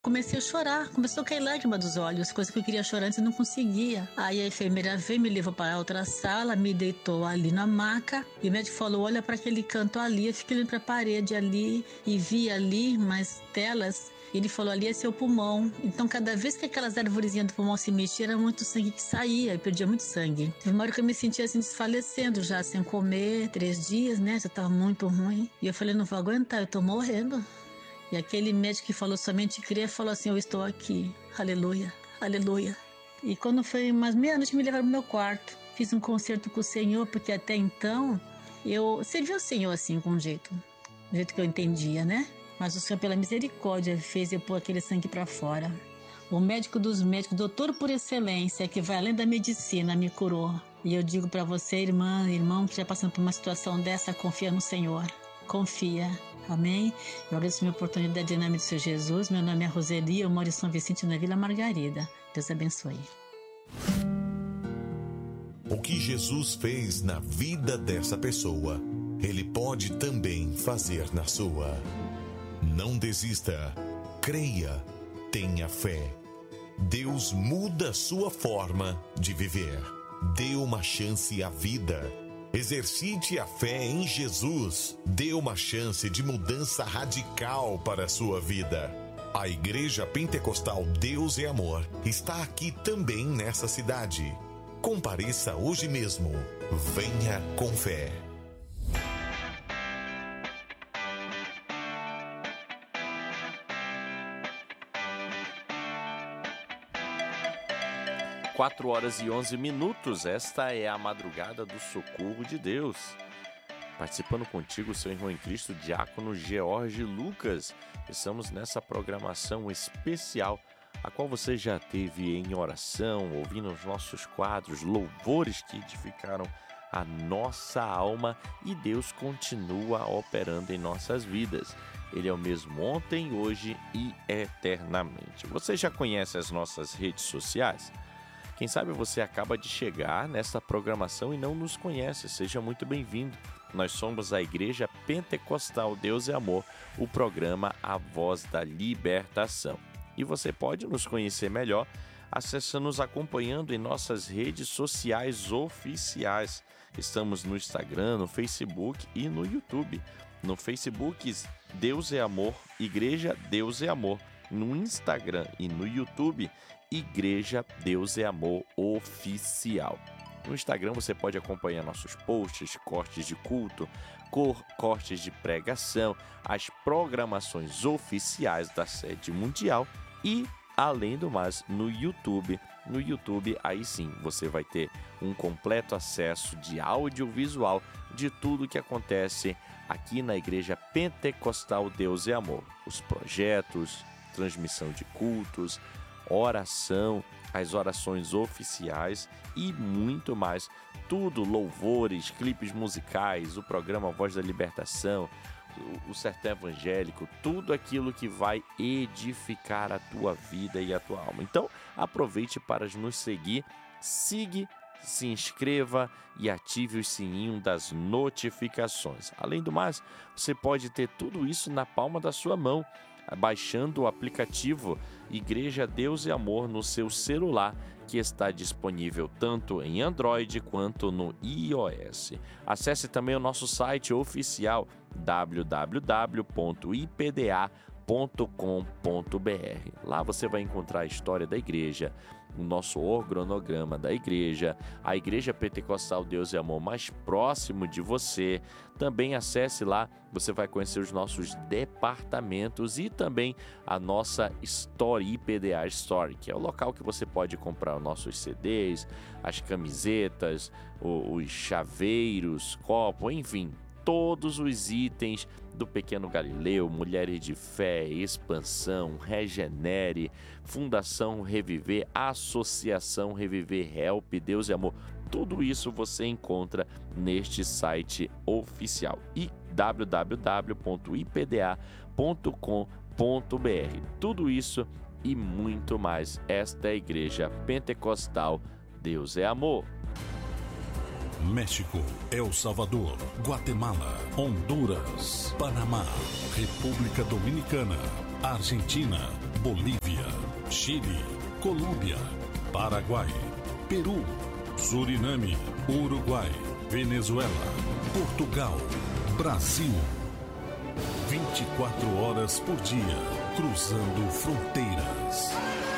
Comecei a chorar, começou a cair lágrima dos olhos, coisa que eu queria chorar antes e não conseguia. Aí a enfermeira veio, me levou para outra sala, me deitou ali na maca e o médico falou: olha para aquele canto ali. Eu fiquei olhando para a parede ali e vi ali mais telas. Ele falou: ali é seu pulmão. Então, cada vez que aquelas arvorezinhas do pulmão se mexiam, era muito sangue que saía, eu perdia muito sangue. Teve uma hora que eu me sentia assim desfalecendo já, sem comer, 3 dias, né? Já estava muito ruim. E eu falei: não vou aguentar, eu tô morrendo. E aquele médico que falou somente crer, falou assim: eu estou aqui, aleluia, aleluia. E quando foi umas meia-noite, me levaram pro meu quarto. Fiz um concerto com o Senhor, porque até então, você viu o Senhor assim, com um jeito, do jeito que eu entendia, né? Mas o Senhor, pela misericórdia, fez eu pôr aquele sangue para fora. O médico dos médicos, doutor por excelência, que vai além da medicina, me curou. E eu digo para você, irmã, irmão, que já passando por uma situação dessa, confia no Senhor. Confia. Amém? Eu agradeço a minha oportunidade em nome do Senhor Jesus. Meu nome é Roseli, eu moro em São Vicente, na Vila Margarida. Deus abençoe. O que Jesus fez na vida dessa pessoa, Ele pode também fazer na sua. Não desista. Creia. Tenha fé. Deus muda sua forma de viver. Dê uma chance à vida. Exercite a fé em Jesus. Dê uma chance de mudança radical para a sua vida. A Igreja Pentecostal Deus é Amor está aqui também nessa cidade. Compareça hoje mesmo. Venha com fé. Quatro horas e 11 minutos, esta é a madrugada do socorro de Deus. Participando contigo, seu irmão em Cristo, diácono George Lucas. Estamos nessa programação especial, a qual você já teve em oração, ouvindo os nossos quadros, louvores que edificaram a nossa alma, e Deus continua operando em nossas vidas. Ele é o mesmo ontem, hoje e eternamente. Você já conhece as nossas redes sociais? Quem sabe você acaba de chegar nesta programação e não nos conhece. Seja muito bem-vindo. Nós somos a Igreja Pentecostal Deus é Amor, o programa A Voz da Libertação. E você pode nos conhecer melhor nos acompanhando em nossas redes sociais oficiais. Estamos no Instagram, no Facebook e no YouTube. No Facebook, Deus é Amor, Igreja Deus é Amor. No Instagram e no YouTube, Igreja Deus é Amor Oficial. No Instagram você pode acompanhar nossos posts, cortes de culto, cortes de pregação, as programações oficiais da sede mundial e, além do mais, no YouTube. No YouTube, aí sim, você vai ter um completo acesso de audiovisual de tudo que acontece aqui na Igreja Pentecostal Deus é Amor. Os projetos, transmissão de cultos, oração, as orações oficiais e muito mais. Tudo, louvores, clipes musicais, o programa Voz da Libertação, o Sertão Evangélico, tudo aquilo que vai edificar a tua vida e a tua alma. Então, aproveite para nos seguir, siga, se inscreva e ative o sininho das notificações. Além do mais, você pode ter tudo isso na palma da sua mão, baixando o aplicativo Igreja Deus e Amor no seu celular, que está disponível tanto em Android quanto no iOS. Acesse também o nosso site oficial www.ipda.com.br. Lá você vai encontrar a história da igreja, o nosso organograma da igreja, a Igreja Pentecostal Deus e Amor mais próximo de você. Também acesse lá, você vai conhecer os nossos departamentos e também a nossa Store, IPDA Store, que é o local que você pode comprar os nossos CDs, as camisetas, os chaveiros, copo, enfim, todos os itens do Pequeno Galileu, Mulheres de Fé, Expansão, Regenere, Fundação Reviver, Associação Reviver, Help, Deus e Amor. Tudo isso você encontra neste site oficial e www.ipda.com.br. Tudo isso e muito mais. Esta é a Igreja Pentecostal Deus é Amor. México, El Salvador, Guatemala, Honduras, Panamá, República Dominicana, Argentina, Bolívia, Chile, Colômbia, Paraguai, Peru, Suriname, Uruguai, Venezuela, Portugal, Brasil. 24 horas por dia, cruzando fronteiras.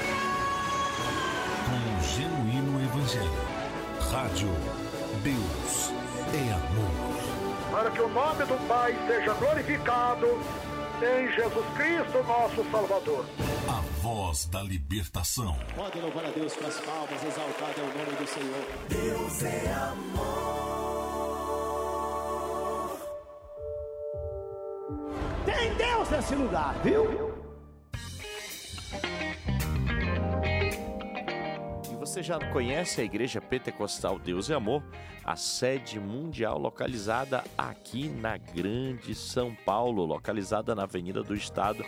Com um genuíno evangelho. Rádio Deus é amor. Para que o nome do Pai seja glorificado em Jesus Cristo, nosso Salvador. A voz da libertação. Pode louvar a Deus com as palmas, exaltado é o nome do Senhor. Deus é amor. Tem Deus nesse lugar, viu? Você já conhece a Igreja Pentecostal Deus e Amor, a sede mundial localizada aqui na Grande São Paulo, localizada na Avenida do Estado,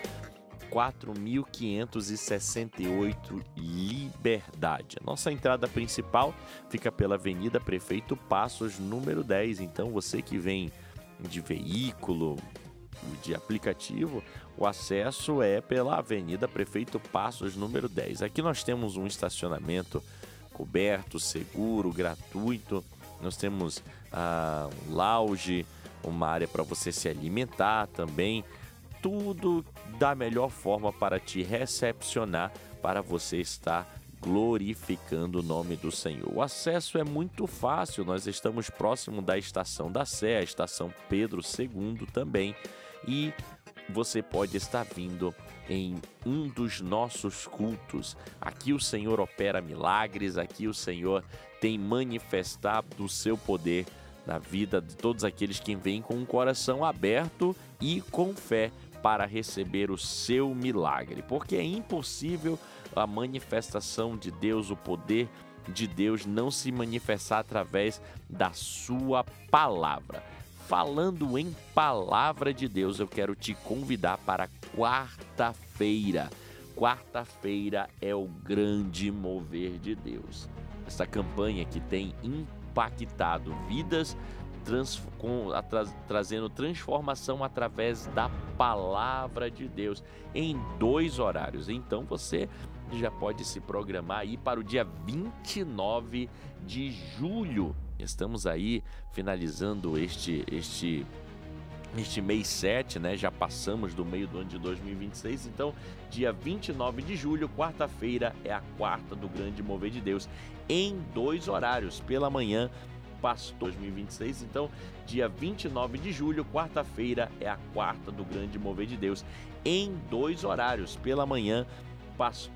4.568 Liberdade. A nossa entrada principal fica pela Avenida Prefeito Passos, número 10. Então, você que vem de veículo, de aplicativo, o acesso é pela Avenida Prefeito Passos, número 10. Aqui nós temos um estacionamento coberto, seguro, gratuito. Nós temos um lounge, uma área para você se alimentar também. Tudo da melhor forma para te recepcionar, para você estar glorificando o nome do Senhor. O acesso é muito fácil. Nós estamos próximo da Estação da Sé, a Estação Pedro II também. E você pode estar vindo em um dos nossos cultos. Aqui o Senhor opera milagres, aqui o Senhor tem manifestado o seu poder na vida de todos aqueles que vêm com um coração aberto e com fé para receber o seu milagre. Porque é impossível a manifestação de Deus, o poder de Deus não se manifestar através da sua palavra. Falando em palavra de Deus, eu quero te convidar para quarta-feira. Quarta-feira é o grande mover de Deus. Essa campanha que tem impactado vidas, trazendo transformação através da palavra de Deus em 2 horários. Então você já pode se programar aí para o dia 29 de julho. Estamos aí finalizando este mês 7, né? Já passamos do meio do ano de 2026, então dia 29 de julho, quarta-feira, é a quarta do Grande Mover de Deus, em 2 horários, pela manhã, pastor 2026, então dia 29 de julho, quarta-feira, é a quarta do Grande Mover de Deus, em 2 horários, pela manhã, pastor